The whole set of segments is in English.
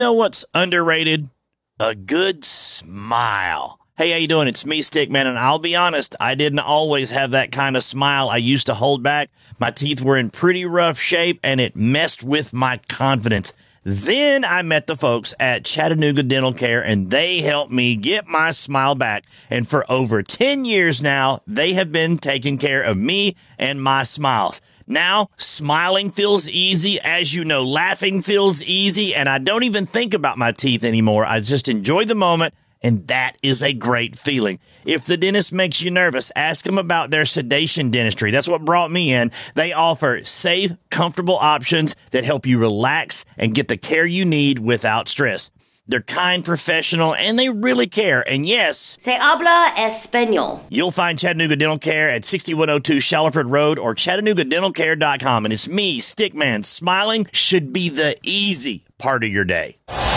Know what's underrated? A good smile. Hey, how you doing? It's me, Stickman, and I'll be honest, I didn't always have that kind of smile. I used to hold back. My teeth were in pretty rough shape, and it messed with my confidence. Then I met the folks at Chattanooga Dental Care, and they helped me get my smile back. And for over 10 years now, they have been taking care of me and my smiles. Now, smiling feels easy. As you know, laughing feels easy, and I don't even think about my teeth anymore. I just enjoy the moment, and that is a great feeling. If the dentist makes you nervous, ask them about their sedation dentistry. That's what brought me in. They offer safe, comfortable options that help you relax and get the care you need without stress. They're kind, professional, and they really care. And yes, Se habla español. You'll find Chattanooga Dental Care at 6102 Shallowford Road or ChattanoogaDentalCare.com. And it's me, Stickman. Smiling should be the easy part of your day.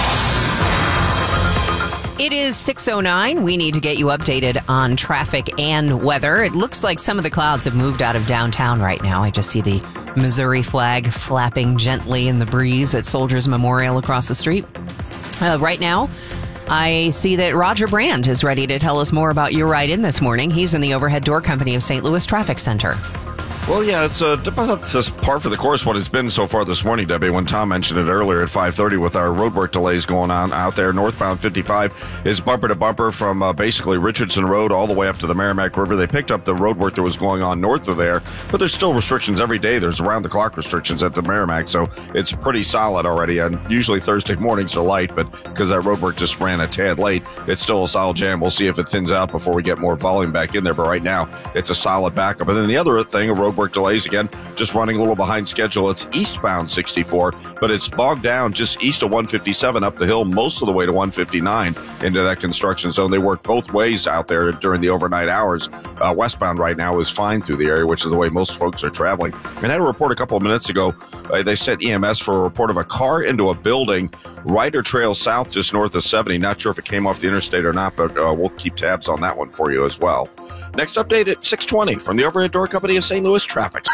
It is 6:09. We need to get you updated on traffic and weather. It looks like some of the clouds have moved out of downtown right now. I just see the Missouri flag flapping gently in the breeze at Soldiers Memorial across the street. Right now, I see that Roger Brand is ready to tell us more about your ride in this morning. He's in the Overhead Door Company of St. Louis Traffic Center. Well, yeah, it's just par for the course what it's been so far this morning, Debbie, when Tom mentioned it earlier at 5:30 with our roadwork delays going on out there. Northbound 55 is bumper to bumper from basically Richardson Road all the way up to the Merrimack River. They picked up the roadwork that was going on north of there, but there's still restrictions every day. There's around-the-clock restrictions at the Merrimack, so it's pretty solid already. And usually Thursday mornings are light, but because that roadwork just ran a tad late, it's still a solid jam. We'll see if it thins out before we get more volume back in there, but right now it's a solid backup. And then the other thing, a roadwork delays again, just running a little behind schedule. It's eastbound 64, but it's bogged down just east of 157 up the hill most of the way to 159 into that construction zone. They work both ways out there during the overnight hours. Westbound right now is fine through the area, which is the way most folks are traveling. And I had a report a couple of minutes ago. They sent EMS for a report of a car into a building, Ryder Trail South, just north of 70. Not sure if it came off the interstate or not, but we'll keep tabs on that one for you as well. Next update at 6:20 from the Overhead Door Company of St. Louis Traffic.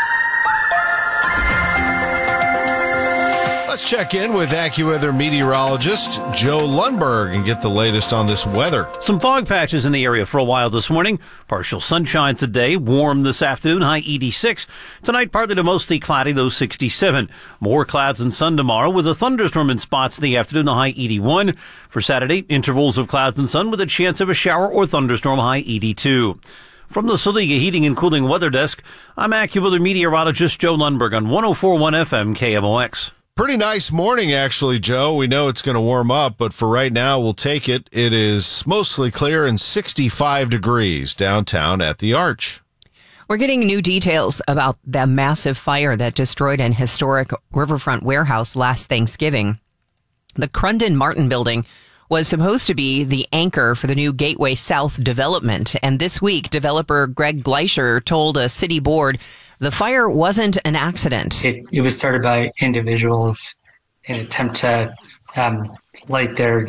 Let's check in with AccuWeather meteorologist Joe Lundberg and get the latest on this weather. Some fog patches in the area for a while this morning. Partial sunshine today. Warm this afternoon. High 86. Tonight, partly to mostly cloudy, though 67. More clouds and sun tomorrow with a thunderstorm in spots in the afternoon. A high 81. For Saturday, intervals of clouds and sun with a chance of a shower or thunderstorm. High 82. From the Saliga Heating and Cooling Weather Desk, I'm AccuWeather meteorologist Joe Lundberg on 104.1 FM KMOX. Pretty nice morning, actually, Joe. We know it's going to warm up, but for right now, we'll take it. It is mostly clear and 65 degrees downtown at the Arch. We're getting new details about the massive fire that destroyed an historic riverfront warehouse last Thanksgiving. The Crundon Martin building was supposed to be the anchor for the new Gateway South development. And this week, developer Greg Gleischer told a city board the fire wasn't an accident. It was started by individuals in an attempt to light their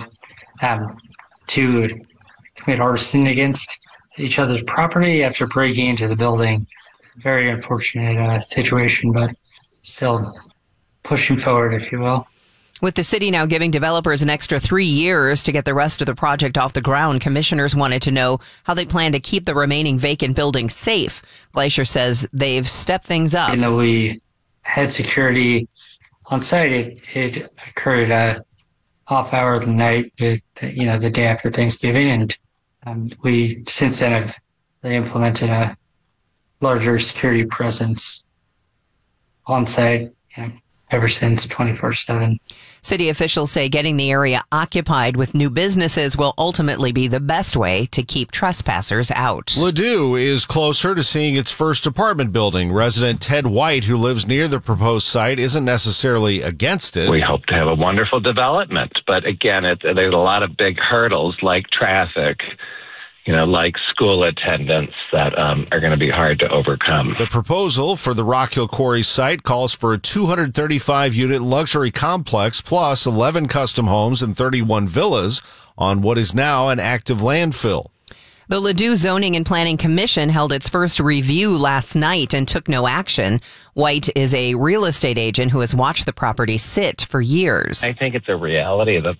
to commit arson against each other's property after breaking into the building. Very unfortunate situation, but still pushing forward, if you will. With the city now giving developers an extra 3 years to get the rest of the project off the ground, commissioners wanted to know how they plan to keep the remaining vacant buildings safe. Gleischer says they've stepped things up. Even though we had security on site, it occurred off hour of the night, the day after Thanksgiving, and we since then have implemented a larger security presence on site. Ever since 24/7. City officials say getting the area occupied with new businesses will ultimately be the best way to keep trespassers out. Ladue is closer to seeing its first apartment building. Resident Ted White, who lives near the proposed site, isn't necessarily against it. We hope to have a wonderful development, but again, there's a lot of big hurdles like traffic, like school attendance that are going to be hard to overcome. The proposal for the Rock Hill Quarry site calls for a 235-unit luxury complex plus 11 custom homes and 31 villas on what is now an active landfill. The Ladue Zoning and Planning Commission held its first review last night and took no action. White is a real estate agent who has watched the property sit for years. I think it's a reality that